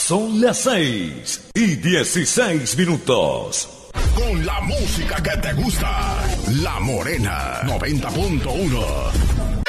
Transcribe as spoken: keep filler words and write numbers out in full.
Son las seis y dieciséis minutos. Con la música que te gusta, La Morena noventa punto uno.